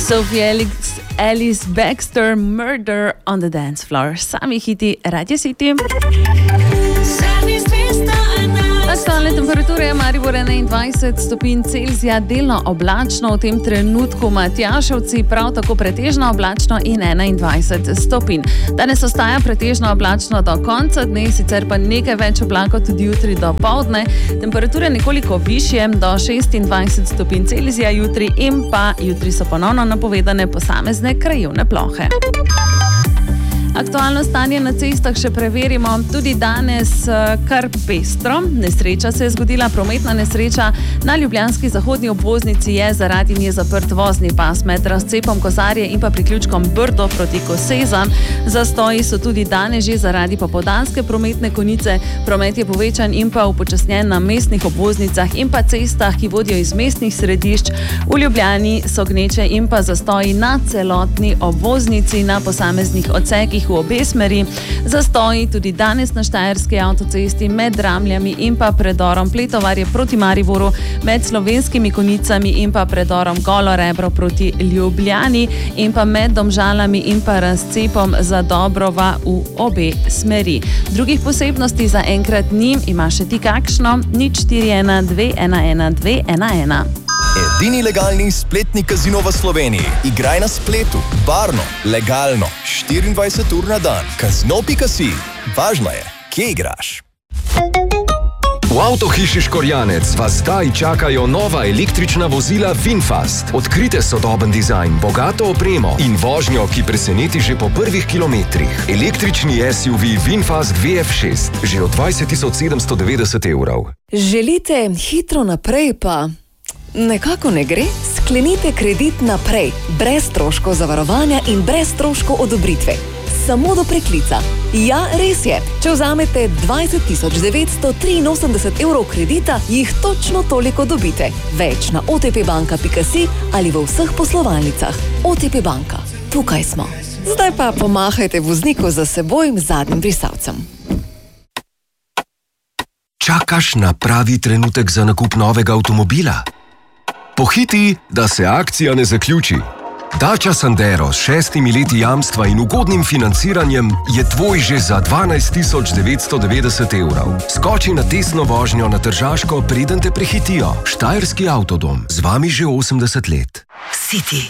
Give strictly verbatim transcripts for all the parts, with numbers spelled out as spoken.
Sophie Ellis, Alice Baxter, Murder on the Dance Floor. Sami hiti Radio City. Aktualne temperature je Maribor enaindvajset stopinj Celzija, delno oblačno, v tem trenutku Matjaševci prav tako pretežno oblačno in enaindvajset stopinj. Danes ostaja pretežno oblačno do konca dne, sicer pa nekaj več oblakov tudi jutri do poldne. Temperature nekoliko višje, do šestindvajset stopinj Celzija jutri in pa jutri so ponovno napovedane posamezne krajevne plohe. Aktualno stanje na cestah še preverimo. Tudi danes kar pestro. Nesreča se je zgodila, prometna nesreča na ljubljanski zahodni obvoznici je zaradi nje zaprt vozni pas med razcepom Kozarje in pa priključkom Brdo proti Kosezam. Zastoji so tudi danes že zaradi popoldanske prometne konice. Promet je povečan in pa upočasnjen na mestnih obvoznicah in pa cestah, ki vodijo iz mestnih središč. V Ljubljani so gneče in pa zastoji na celotni obvoznici na posameznih odsekih v obe smeri. Zastoji tudi danes na Štajerski avtocesti med Ramljami in pa predorom Pletovarje proti Mariboru, med Slovenskimi Konicami in pa predorom Golo Rebro proti Ljubljani in pa med Domžalami in pa razcepom Zadobrova v obe smeri. Drugih posebnosti za enkrat ni, ima še ti kakšno? nič štiri ena dve ena ena dve ena ena. Edini legalni spletni kazino v Sloveniji. Igraj na spletu, varno, legalno, štiriindvajset ur na dan. Kazino pika si. Važno je, kje igraš. V Avtohiši Škorjanec vas zdaj čakajo nova električna vozila VinFast. Odkrite sodoben dizajn, bogato opremo in vožnjo, ki preseneti že po prvih kilometrih. Električni S U V VinFast V F šest, že od dvajset tisoč sedemsto devetdeset evrov. Želite hitro naprej pa nekako ne gre? Sklenite kredit naprej, brez stroškov zavarovanja in brez stroškov odobritve. Samo do preklica. Ja, res je. Če vzamete dvajset tisoč devetsto triinosemdeset evrov kredita, jih točno toliko dobite. Več na o t p banka pika si ali v vseh poslovalnicah. O T P banka. Tukaj smo. Zdaj pa pomahajte vozniku za seboj zadnjim brisalcem. Čakaš na pravi trenutek za nakup novega avtomobila? Pohiti, da se akcija ne zaključi. Dacia Sandero s šestimi leti jamstva in ugodnim financiranjem je tvoj že za dvanajst tisoč devetsto devetdeset evrov. Skoči na testno vožnjo na Tržaško, preden te prehitijo. Štajerski avtodom, z vami že osemdeset let. City.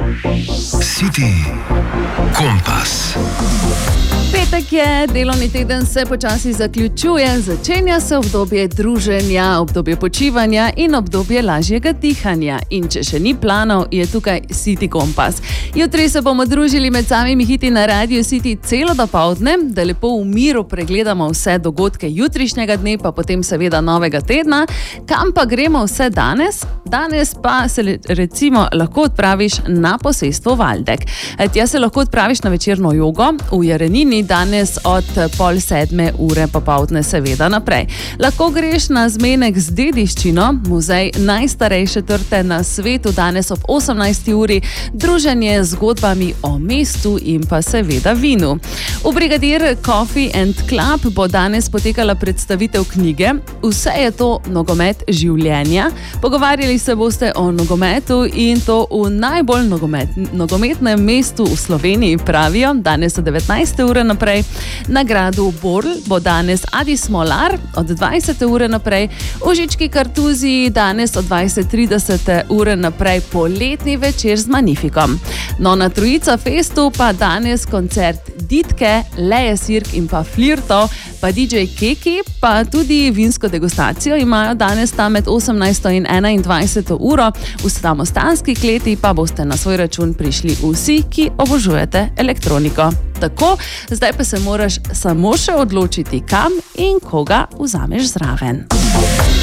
City. Kompas. Petek je, delovni teden se počasi zaključuje, začenja se obdobje druženja, obdobje počivanja in obdobje lažjega dihanja. In če še ni planov, je tukaj City Kompas. Jutri se bomo družili med samimi hiti na Radio City celo dopoldne, da lepo v miru pregledamo vse dogodke jutrišnjega dne, pa potem seveda novega tedna. Kam pa gremo vse danes? Danes pa se recimo lahko odpraviš na posestvo Valdek. Tja se lahko odpraviš na večerno jogo v Jarenini, danes od pol sedme ure popoldne seveda naprej. Lahko greš na zmenek z dediščino, muzej najstarejše trte na svetu, danes ob osemnajsti uri, druženje z zgodbami o mestu in pa seveda vinu. V Brigadir Coffee and Club bo danes potekala predstavitev knjige Vse je to nogomet življenja. Pogovarjali se boste o nogometu in to v najbolj nogomet, nogometnem mestu v Sloveniji, pravijo, danes od devetnajste ure naprej. Na gradu Borl bo danes Adi Smolar od dvajsete ure naprej, v Žički Kartuziji danes od dvajset trideset ure naprej poletni večer z Magnifikom. No, na Trojica Festu pa danes koncert Ditke, Leje Sirk in pa Flirto, pa D J Keki, pa tudi vinsko degustacijo imajo danes tam med osemnajsto in enaindvajseto uro. V samostanski kleti pa boste na svoj račun prišli vsi, ki obožujete elektroniko. Tako, zdaj pa se moraš samo še odločiti, kam in koga vzameš zraven.